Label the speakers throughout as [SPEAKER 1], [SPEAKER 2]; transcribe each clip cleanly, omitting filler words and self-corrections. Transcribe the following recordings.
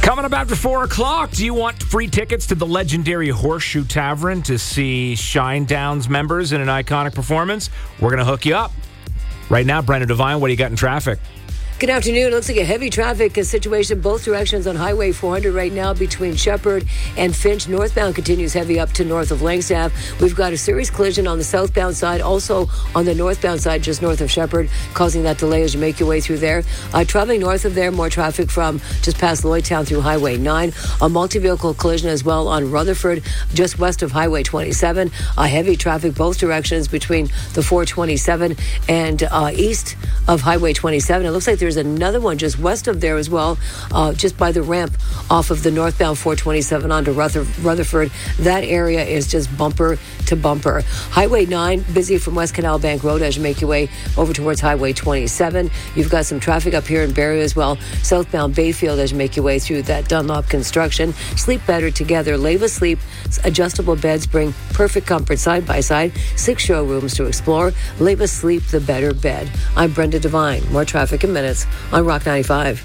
[SPEAKER 1] Coming up after 4 o'clock, do you want free tickets to the legendary Horseshoe Tavern to see Shinedown's members in an iconic performance? We're going to hook you up. Right now, Brendan Devine, what do you got in traffic?
[SPEAKER 2] Good afternoon. Looks like a heavy traffic situation both directions on Highway 400 right now between Shepherd and Finch. Northbound continues heavy up to north of Langstaff. We've got a serious collision on the southbound side, also on the northbound side just north of Shepherd, causing that delay as you make your way through there. Traveling north of there, more traffic from just past Lloydtown through Highway 9. A multi-vehicle collision as well on Rutherford, just west of Highway 27. Heavy traffic both directions between the 427 and east of Highway 27. It looks like there's another one just west of there as well, just by the ramp off of the northbound 427 onto Rutherford. That area is just bumper to bumper. Highway 9, busy from West Canal Bank Road as you make your way over towards Highway 27. You've got some traffic up here in Barrie as well. Southbound Bayfield as you make your way through that Dunlop construction. Sleep better together. Leva Sleep adjustable beds bring perfect comfort side by side. 6 showrooms to explore. Leva Sleep, the better bed. I'm Brenda Devine. More traffic in minutes on Rock 95.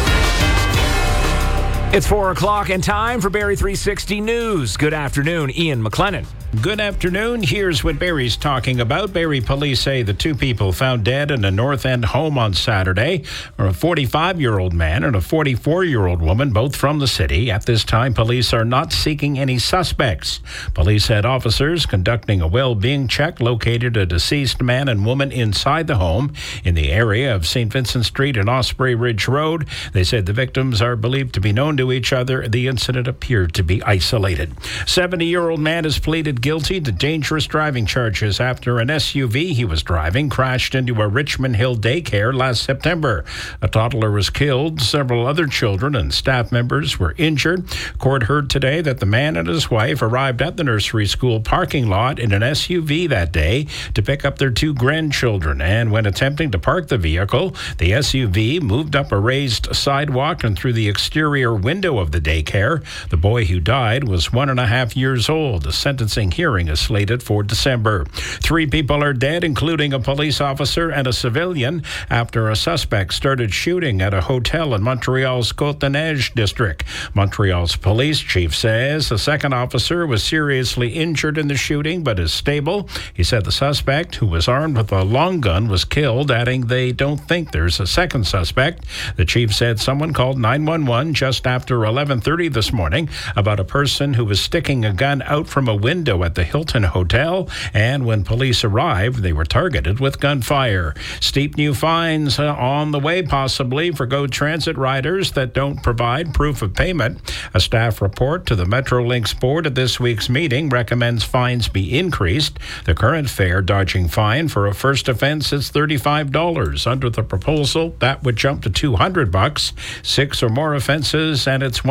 [SPEAKER 1] It's 4 o'clock and time for Barrie 360 News. Good afternoon, Ian McLennan.
[SPEAKER 3] Good afternoon. Here's what Barrie's talking about. Barrie police say the 2 people found dead in a North End home on Saturday are a 45-year-old man and a 44-year-old woman, both from the city. At this time, police are not seeking any suspects. Police said officers conducting a well-being check located a deceased man and woman inside the home in the area of St. Vincent Street and Osprey Ridge Road. They said the victims are believed to be known to each other. The incident appeared to be isolated. 70-year-old man has pleaded guilty to dangerous driving charges after an SUV he was driving crashed into a Richmond Hill daycare last September. A toddler was killed. Several other children and staff members were injured. Court heard today that the man and his wife arrived at the nursery school parking lot in an SUV that day to pick up their 2 grandchildren. And when attempting to park the vehicle, the SUV moved up a raised sidewalk and through the exterior window of the daycare. The boy who died was 1.5 years old. The sentencing hearing is slated for December. 3 people are dead, including a police officer and a civilian, after a suspect started shooting at a hotel in Montreal's Côte-des-Neiges district. Montreal's police chief says the second officer was seriously injured in the shooting but is stable. He said the suspect, who was armed with a long gun, was killed, adding they don't think there's a second suspect. The chief said someone called 911 just after 11:30 this morning about a person who was sticking a gun out from a window at the Hilton Hotel, and when police arrived, they were targeted with gunfire. Steep new fines on the way, possibly, for GO Transit riders that don't provide proof of payment. A staff report to the Metrolinx board at this week's meeting recommends fines be increased. The current fare dodging fine for a first offense is $35. Under the proposal, that would jump to $200. 6 or more offenses, and it's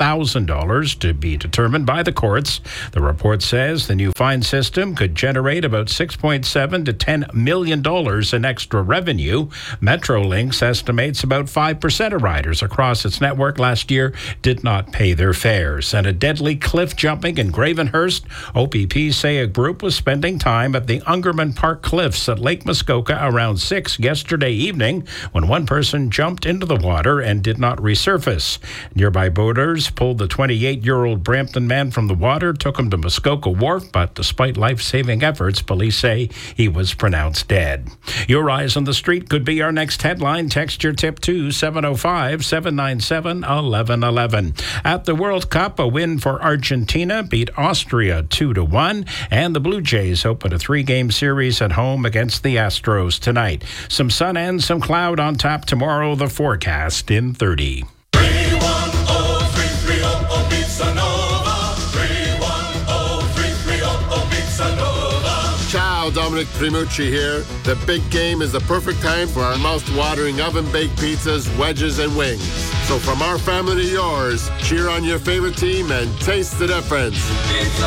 [SPEAKER 3] $1,000 to be determined by the courts. The report says the new fine system could generate about $6.7 to $10 million in extra revenue. Metrolinx estimates about 5% of riders across its network last year did not pay their fares. And a deadly cliff jumping in Gravenhurst. OPP say a group was spending time at the Ungerman Park Cliffs at Lake Muskoka around 6 yesterday evening when one person jumped into the water and did not resurface. Nearby boaters pulled the 28-year-old Brampton man from the water, took him to Muskoka Wharf, but despite life-saving efforts, police say he was pronounced dead. Your eyes on the street could be our next headline. Text your tip to 705-797-1111. At the World Cup, a win for Argentina beat Austria 2-1, and the Blue Jays open a 3-game series at home against the Astros tonight. Some sun and some cloud on tap tomorrow. The forecast in 30.
[SPEAKER 4] Ciao, Dominic Primucci here. The big game is the perfect time for our mouth-watering oven-baked pizzas, wedges, and wings. So from our family to yours, cheer on your favorite team and taste the difference.